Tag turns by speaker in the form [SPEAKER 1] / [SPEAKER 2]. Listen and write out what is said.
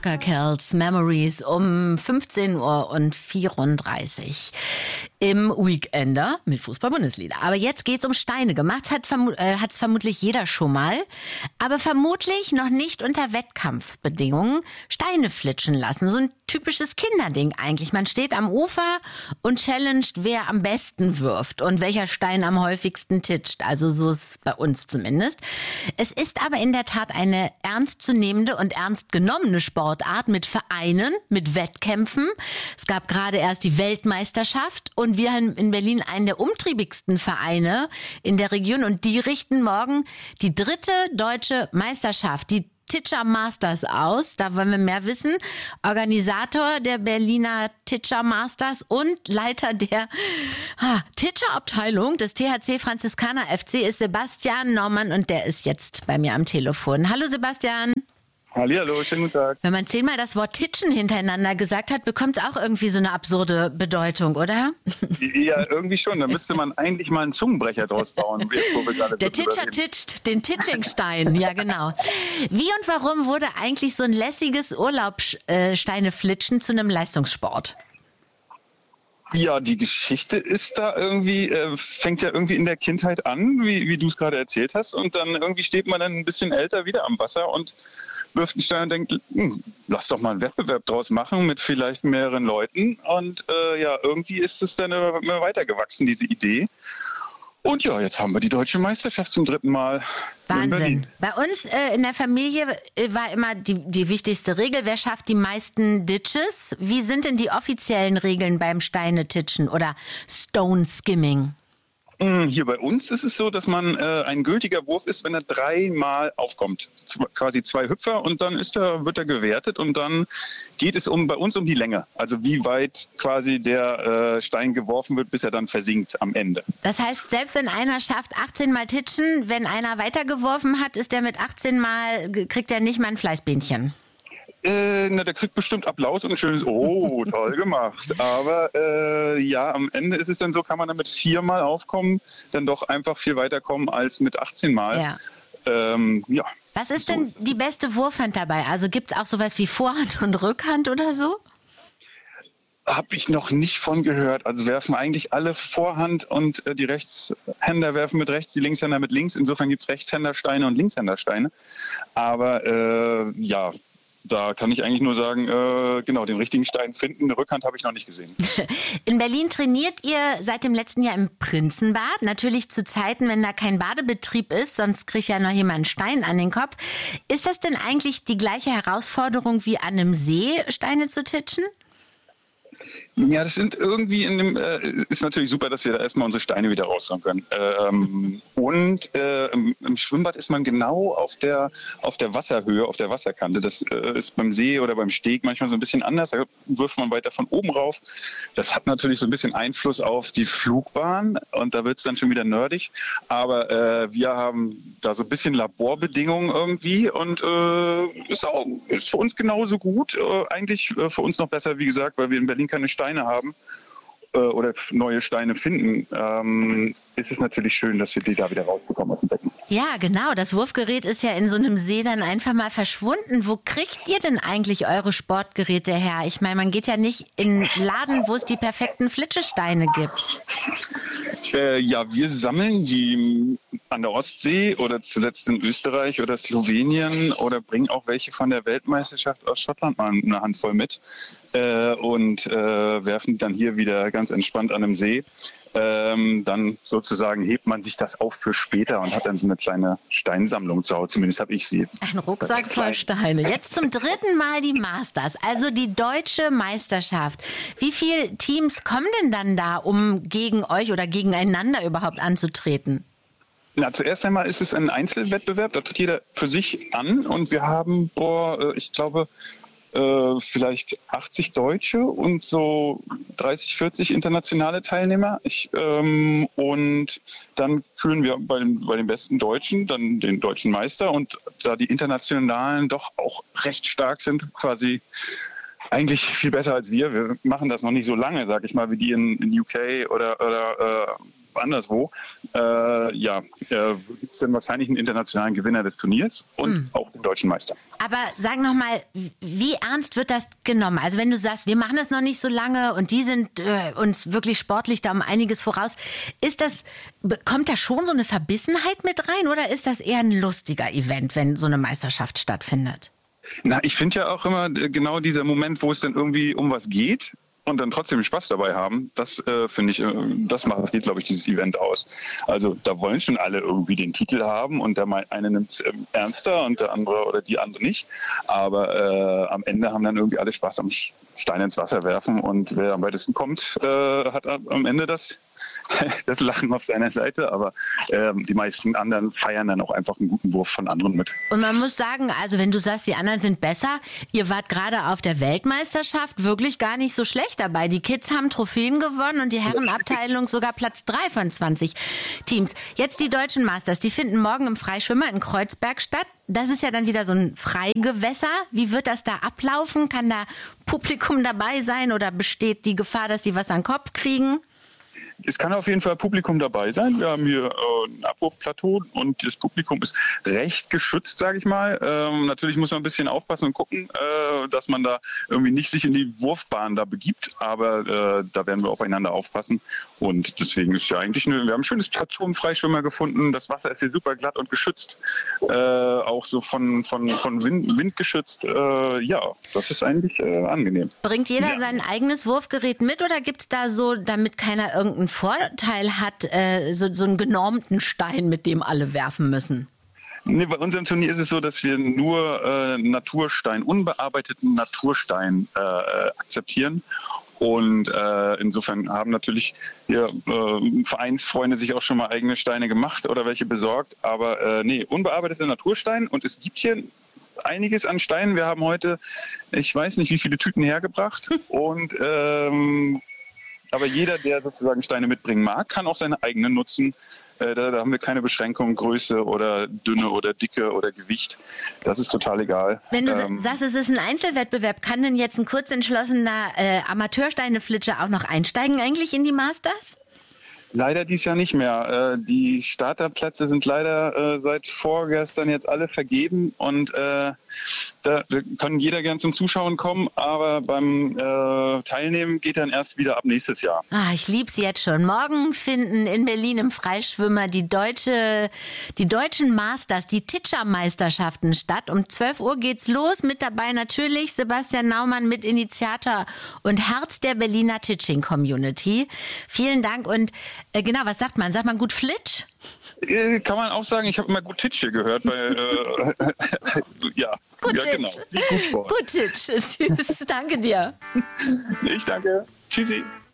[SPEAKER 1] Tucker Kells Memories um 15:34 Uhr im Weekender mit Fußball-Bundesliga. Aber jetzt geht's um Steine. Gemacht hat's vermutlich jeder schon mal, aber vermutlich noch nicht unter Wettkampfsbedingungen Steine flitschen lassen. So ein typisches Kinderding eigentlich. Man steht am Ufer und challenged, wer am besten wirft und welcher Stein am häufigsten titscht. Also so ist es bei uns zumindest. Es ist aber in der Tat eine ernstzunehmende und ernst genommene Sportart mit Vereinen, mit Wettkämpfen. Es gab gerade erst die Weltmeisterschaft und wir haben in Berlin einen der umtriebigsten Vereine in der Region und die richten morgen die 3. deutsche Meisterschaft, die Titscher Masters aus. Da wollen wir mehr wissen. Organisator der Berliner Titscher Masters und Leiter der Titscher-Abteilung des THC Franziskaner FC ist Sebastian Normann und der ist jetzt bei mir am Telefon. Hallo Sebastian.
[SPEAKER 2] Hallihallo, schönen guten Tag.
[SPEAKER 1] Wenn man 10-mal das Wort Titschen hintereinander gesagt hat, bekommt es auch irgendwie so eine absurde Bedeutung, oder?
[SPEAKER 2] Ja, irgendwie schon. Da müsste man eigentlich mal einen Zungenbrecher draus bauen. Jetzt, wo wir gerade
[SPEAKER 1] der Titscher titscht, den Titschingstein, ja genau. Wie und warum wurde eigentlich so ein lässiges Urlaubssteineflitschen zu einem Leistungssport?
[SPEAKER 2] Ja, die Geschichte ist da irgendwie, fängt ja irgendwie in der Kindheit an, wie du es gerade erzählt hast. Und dann irgendwie steht man dann ein bisschen älter wieder am Wasser und wirft einen Stein und denkt, lass doch mal einen Wettbewerb draus machen mit vielleicht mehreren Leuten. Und irgendwie ist es dann immer weitergewachsen, diese Idee. Und ja, jetzt haben wir die deutsche Meisterschaft zum 3. Mal.
[SPEAKER 1] Wahnsinn. Bei uns in der Familie war immer die wichtigste Regel, wer schafft die meisten Ditches? Wie sind denn die offiziellen Regeln beim Steinetitschen oder Stone Skimming?
[SPEAKER 2] Hier bei uns ist es so, dass man ein gültiger Wurf ist, wenn er 3-mal aufkommt. Quasi 2 Hüpfer und dann wird er gewertet und dann geht es bei uns um die Länge. Also wie weit quasi der Stein geworfen wird, bis er dann versinkt am Ende.
[SPEAKER 1] Das heißt, selbst wenn einer schafft 18 Mal titschen, wenn einer weitergeworfen hat, ist der mit 18 Mal, kriegt er nicht mal ein Fleißbähnchen.
[SPEAKER 2] Der kriegt bestimmt Applaus und ein schönes toll gemacht. Aber am Ende ist es dann so, kann man dann mit 4-mal aufkommen, dann doch einfach viel weiterkommen als mit 18 Mal.
[SPEAKER 1] Ja. Was ist denn die beste Wurfhand dabei? Also gibt es auch sowas wie Vorhand und Rückhand oder so?
[SPEAKER 2] Habe ich noch nicht von gehört. Also werfen eigentlich alle Vorhand und die Rechtshänder werfen mit rechts, die Linkshänder mit links. Insofern gibt es Rechtshändersteine und Linkshändersteine. Aber da kann ich eigentlich nur sagen, den richtigen Stein finden. Eine Rückhand habe ich noch nicht gesehen.
[SPEAKER 1] In Berlin trainiert ihr seit dem letzten Jahr im Prinzenbad. Natürlich zu Zeiten, wenn da kein Badebetrieb ist, sonst kriegt ja noch jemand einen Stein an den Kopf. Ist das denn eigentlich die gleiche Herausforderung wie an einem See, Steine zu titschen?
[SPEAKER 2] Ja, das sind irgendwie ist natürlich super, dass wir da erstmal unsere Steine wieder raushauen können. Im Schwimmbad ist man genau auf der Wasserhöhe, auf der Wasserkante. Das ist beim See oder beim Steg manchmal so ein bisschen anders. Da wirft man weiter von oben rauf. Das hat natürlich so ein bisschen Einfluss auf die Flugbahn und da wird es dann schon wieder nerdig. Aber wir haben da so ein bisschen Laborbedingungen irgendwie und ist für uns genauso gut. Eigentlich für uns noch besser, wie gesagt, weil wir in Berlin keine Steine haben oder neue Steine finden, ist es natürlich schön, dass wir die da wieder rausbekommen aus dem Becken.
[SPEAKER 1] Ja, genau. Das Wurfgerät ist ja in so einem See dann einfach mal verschwunden. Wo kriegt ihr denn eigentlich eure Sportgeräte her? Ich meine, man geht ja nicht in einen Laden, wo es die perfekten Flitschesteine gibt.
[SPEAKER 2] Wir sammeln die an der Ostsee oder zuletzt in Österreich oder Slowenien oder bringen auch welche von der Weltmeisterschaft aus Schottland mal eine Handvoll mit und werfen dann hier wieder ganz entspannt an einem See. Dann sozusagen hebt man sich das auf für später und hat dann so eine kleine Steinsammlung zu Hause. Zumindest habe ich sie.
[SPEAKER 1] Ein Rucksack voll Steine. Jetzt zum 3. Mal die Masters, also die deutsche Meisterschaft. Wie viele Teams kommen denn dann da, um gegen euch oder gegeneinander überhaupt anzutreten?
[SPEAKER 2] Na, zuerst einmal ist es ein Einzelwettbewerb. Da tritt jeder für sich an und wir haben, ich glaube, vielleicht 80 Deutsche und so 30, 40 internationale Teilnehmer. Und dann küren wir bei den besten Deutschen dann den deutschen Meister. Und da die Internationalen doch auch recht stark sind, quasi eigentlich viel besser als wir. Wir machen das noch nicht so lange, sag ich mal, wie die in UK oder anderswo, gibt es dann wahrscheinlich einen internationalen Gewinner des Turniers und auch den deutschen Meister.
[SPEAKER 1] Aber sag nochmal, wie ernst wird das genommen? Also wenn du sagst, wir machen das noch nicht so lange und die sind uns wirklich sportlich da um einiges voraus, kommt da schon so eine Verbissenheit mit rein oder ist das eher ein lustiger Event, wenn so eine Meisterschaft stattfindet?
[SPEAKER 2] Na, ich finde ja auch immer genau dieser Moment, wo es dann irgendwie um was geht und dann trotzdem Spaß dabei haben, das finde ich, das macht, glaube ich, dieses Event aus. Also da wollen schon alle irgendwie den Titel haben und der eine nimmt es ernster und der andere oder die andere nicht. Aber am Ende haben dann irgendwie alle Spaß am Stein ins Wasser werfen und wer am weitesten kommt, hat am Ende das Lachen auf seiner Seite, aber die meisten anderen feiern dann auch einfach einen guten Wurf von anderen mit.
[SPEAKER 1] Und man muss sagen, also wenn du sagst, die anderen sind besser, ihr wart gerade auf der Weltmeisterschaft wirklich gar nicht so schlecht dabei. Die Kids haben Trophäen gewonnen und die Herrenabteilung sogar Platz 3 von 20 Teams. Jetzt die deutschen Masters, die finden morgen im Freischwimmer in Kreuzberg statt. Das ist ja dann wieder so ein Freigewässer. Wie wird das da ablaufen? Kann da Publikum dabei sein oder besteht die Gefahr, dass die was an den Kopf kriegen?
[SPEAKER 2] Es kann auf jeden Fall Publikum dabei sein. Wir haben hier ein Abwurfplateau und das Publikum ist recht geschützt, sage ich mal. Natürlich muss man ein bisschen aufpassen und gucken, dass man da irgendwie nicht sich in die Wurfbahn da begibt, aber da werden wir aufeinander aufpassen und deswegen ist ja eigentlich wir haben ein schönes Plateau im Freischwimmer gefunden. Das Wasser ist hier super glatt und geschützt, auch so von Wind geschützt. Das ist eigentlich angenehm.
[SPEAKER 1] Bringt jeder sein eigenes Wurfgerät mit oder gibt es da so, damit keiner irgendeinen Vorteil hat, so einen genormten Stein, mit dem alle werfen müssen?
[SPEAKER 2] Nee, bei unserem Turnier ist es so, dass wir nur unbearbeiteten Naturstein akzeptieren. Und insofern haben natürlich Vereinsfreunde sich auch schon mal eigene Steine gemacht oder welche besorgt. Aber unbearbeitete Naturstein. Und es gibt hier einiges an Steinen. Wir haben heute, ich weiß nicht, wie viele Tüten hergebracht. Und aber jeder, der sozusagen Steine mitbringen mag, kann auch seine eigenen nutzen. Da haben wir keine Beschränkung, Größe oder Dünne oder Dicke oder Gewicht. Das ist total egal.
[SPEAKER 1] Wenn du sagst, es ist ein Einzelwettbewerb, kann denn jetzt ein kurzentschlossener Amateursteineflitscher auch noch einsteigen eigentlich in die Masters?
[SPEAKER 2] Leider dies Jahr nicht mehr. Die Starterplätze sind leider seit vorgestern jetzt alle vergeben und da kann jeder gern zum Zuschauen kommen, aber beim Teilnehmen geht dann erst wieder ab nächstes Jahr.
[SPEAKER 1] Ich lieb's jetzt schon. Morgen finden in Berlin im Freischwimmer die deutschen Masters, die Titscher-Meisterschaften statt. Um 12 Uhr geht's los. Mit dabei natürlich Sebastian Naumann, Mitinitiator und Herz der Berliner Titching-Community. Vielen Dank und genau, was sagt man? Sagt man gut Flitsch?
[SPEAKER 2] Kann man auch sagen, ich habe immer gut Titsch hier gehört.
[SPEAKER 1] Gut Titsch. Gut Titsch. Tschüss, danke dir.
[SPEAKER 2] Ich danke. Tschüssi.